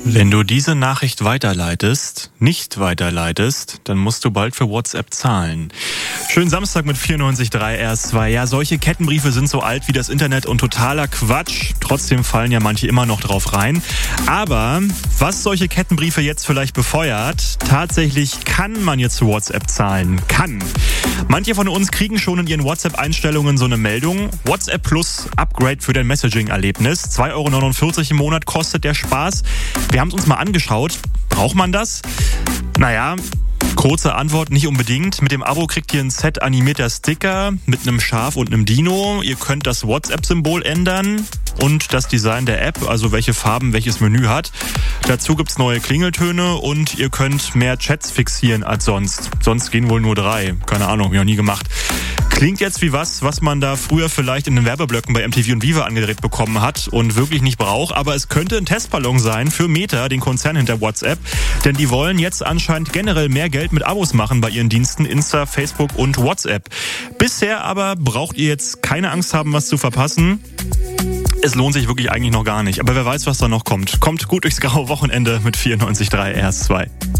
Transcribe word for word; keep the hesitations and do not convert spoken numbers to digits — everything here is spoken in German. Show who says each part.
Speaker 1: Wenn du diese Nachricht weiterleitest, nicht weiterleitest, dann musst du bald für WhatsApp zahlen. Schönen Samstag mit vierundneunzig Komma drei R S zwei. Ja, solche Kettenbriefe sind so alt wie das Internet und totaler Quatsch. Trotzdem fallen ja manche immer noch drauf rein. Aber was solche Kettenbriefe jetzt vielleicht befeuert, tatsächlich kann man jetzt für WhatsApp zahlen. Kann. Manche von uns kriegen schon in ihren WhatsApp-Einstellungen so eine Meldung. WhatsApp Plus Upgrade für dein Messaging-Erlebnis. zwei Euro neunundvierzig im Monat kostet der Spaß. Wir haben es uns mal angeschaut. Braucht man das? Naja, kurze Antwort, nicht unbedingt. Mit dem Abo kriegt ihr ein Set animierter Sticker mit einem Schaf und einem Dino. Ihr könnt das WhatsApp-Symbol ändern und das Design der App, also welche Farben welches Menü hat. Dazu gibt's neue Klingeltöne und ihr könnt mehr Chats fixieren als sonst. Sonst gehen wohl nur drei. Keine Ahnung, hab ich noch nie gemacht. Klingt jetzt wie was, was man da früher vielleicht in den Werbeblöcken bei M T V und Viva angedreht bekommen hat und wirklich nicht braucht. Aber es könnte ein Testballon sein für Meta, den Konzern hinter WhatsApp. Denn die wollen jetzt anscheinend generell mehr Geld mit Abos machen bei ihren Diensten Insta, Facebook und WhatsApp. Bisher aber braucht ihr jetzt keine Angst haben, was zu verpassen. Es lohnt sich wirklich eigentlich noch gar nicht. Aber wer weiß, was da noch kommt. Kommt gut durchs graue Wochenende mit vierundneunzig Komma drei R S zwei.